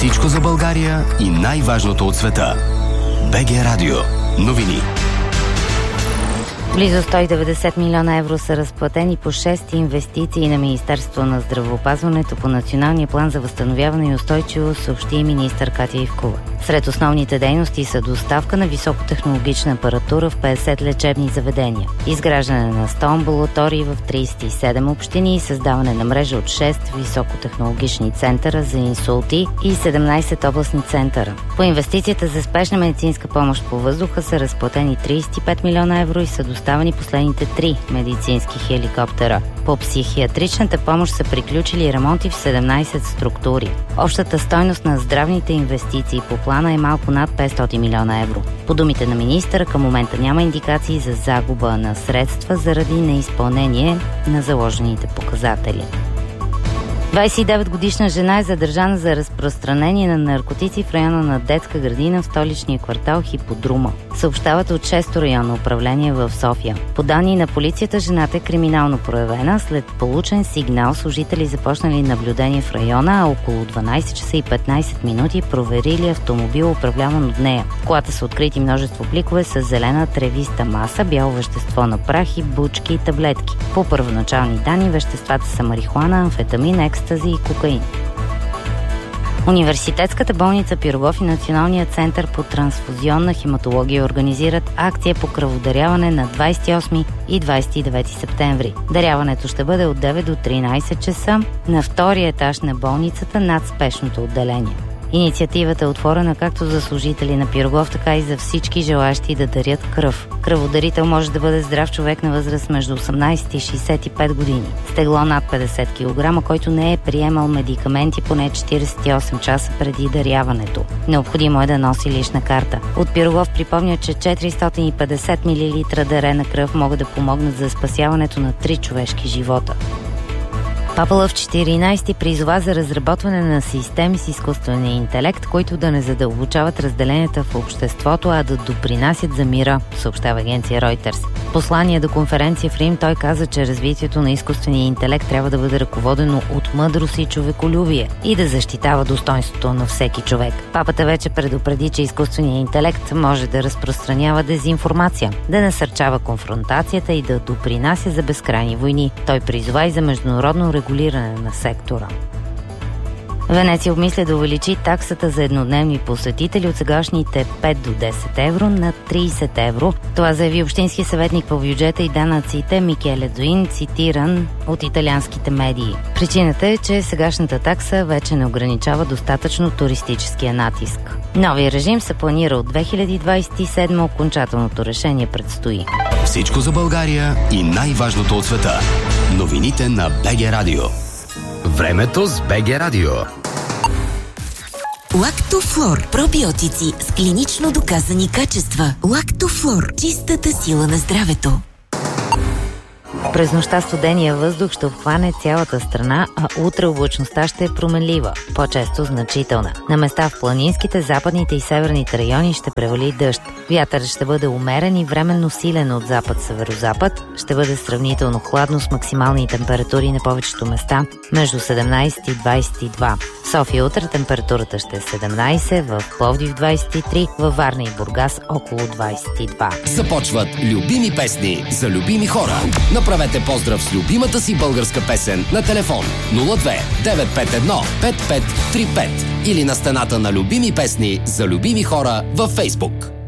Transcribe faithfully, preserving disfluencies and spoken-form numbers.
Всичко за България и най-важното от света. БГ Радио. Новини. Близо сто и деветдесет милиона евро са разплатени по шест инвестиции на Министерството на здравеопазването по Националния план за възстановяване и устойчивост, съобщи министър Катя Ивкова. Сред основните дейности са доставка на високотехнологична апаратура в петдесет лечебни заведения, изграждане на сто амбулатории в тридесет и седем общини и създаване на мрежа от шест високотехнологични центъра за инсулти и седемнадесет областни центъра. По инвестицията за спешна медицинска помощ по въздуха са разплатени тридесет и пет милиона евро и са доставени последните три медицински хеликоптера. По психиатричната помощ са приключили ремонти в седемнадесет структури. Общата стойност на здравните инвестиции по плана е малко над петстотин милиона евро. По думите на министъра, към момента няма индикации за загуба на средства заради неизпълнение на заложените показатели. двадесет и девет годишна жена е задържана за разпространение на наркотици в района на детска градина в столичния квартал Хиподрума. Съобщават от шесто районно управление в София. По данни на полицията, жената е криминално проявена. След получен сигнал, служители започнали наблюдение в района, а около дванадесет часа и петнадесет минути проверили автомобил, управляван от нея. В колата са открити множество пликове с зелена тревиста маса, бяло вещество на прах и бучки и таблетки. По първоначални данни веществата са марихуана, амфетамин, екстази и кокаин. Университетската болница Пирогов и Националният център по трансфузионна хематология организират акция по кръводаряване на двадесет и осми и двадесет и девети септември. Даряването ще бъде от девет до тринадесет часа на втория етаж на болницата над спешното отделение. Инициативата е отворена както за служители на Пирогов, така и за всички желащи да дарят кръв. Кръводарител може да бъде здрав човек на възраст между осемнадесет и шестдесет и пет години, с тегло над петдесет килограма, който не е приемал медикаменти поне четиридесет и осем часа преди даряването. Необходимо е да носи лична карта. От Пирогов припомня, че четиристотин и петдесет милилитра дарена кръв могат да помогнат за спасяването на три човешки живота. Папа Лъв четиринадесети призова за разработване на системи с изкуствения интелект, които да не задълбочават разделенията в обществото, а да допринасят за мира, съобщава агенция Reuters. В послание до конференция в Рим той каза, че развитието на изкуствения интелект трябва да бъде ръководено от мъдрост и човеколюбие и да защитава достоинството на всеки човек. Папата вече предупреди, че изкуственият интелект може да разпространява дезинформация, да насърчава конфронтацията и да допринася за безкрайни войни. Той призова и за международно регулиране на сектора. Венеция обмисля да увеличи таксата за еднодневни посетители от сегашните пет до десет евро на тридесет евро. Това заяви общински съветник по бюджета и данъците Микеле Дзуин, цитиран от италианските медии. Причината е, че сегашната такса вече не ограничава достатъчно туристическия натиск. Новия режим се планира от две хиляди двадесет и седма, окончателното решение предстои. Всичко за България и най-важното от света. Новините на БГ Радио. Времето с БГ Радио. Лактофлор. Пробиотици с клинично доказани качества. Лактофлор. Чистата сила на здравето. През нощта студения въздух ще обхване цялата страна, а утре облачността ще е променлива, по-често значителна. На места в планинските, западните и северните райони ще превали дъжд. Вятърът ще бъде умерен и временно силен от запад-северозапад. Ще бъде сравнително хладно с максимални температури на повечето места между седемнадесет и двадесет и два. В София утре температурата ще е седемнадесет, в Пловдив двадесет и три, във Варна и Бургас около двадесет и два. Започват любими песни за любими хора. Направете поздрав с любимата си българска песен на телефон нула две девет пет едно пет пет три пет или на стената на любими песни за любими хора във Фейсбук.